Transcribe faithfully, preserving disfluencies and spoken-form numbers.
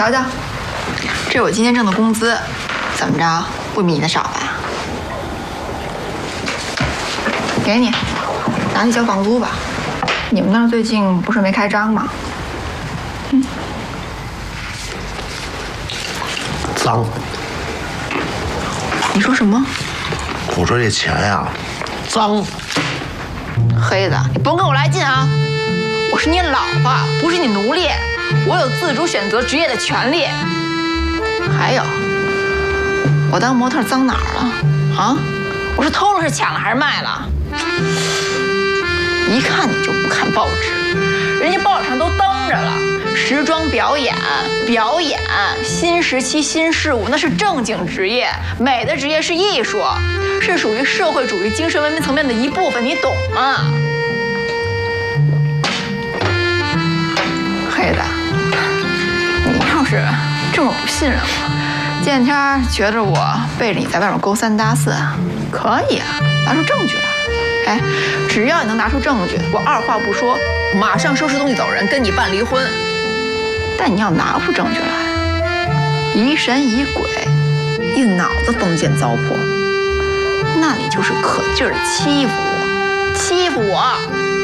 瞧瞧，这是我今天挣的工资，怎么着，不比你的少吧？给你，拿去交房租吧。你们那儿最近不是没开张吗？嗯。 脏。 你说什么？ 我说这钱呀，脏。 黑子，你甭跟我来劲啊！我是你老婆，不是你奴隶，我有自主选择职业的权利。还有，我当模特脏哪儿了？啊？我是偷了是抢了还是卖了？一看你就不看报纸，人家报纸上都登着了，时装表演、表演、新时期新事物，那是正经职业，美的职业是艺术，是属于社会主义精神文明层面的一部分，你懂吗？黑子，你要是这么不信任我，见天觉着我背着你在外面勾三搭四，可以啊，拿出证据来。哎，只要你能拿出证据，我二话不说，马上收拾东西走人，跟你办离婚。但你要拿不出证据来，疑神疑鬼，一脑子封建糟粕，那你就是可劲儿的欺负我，欺负我。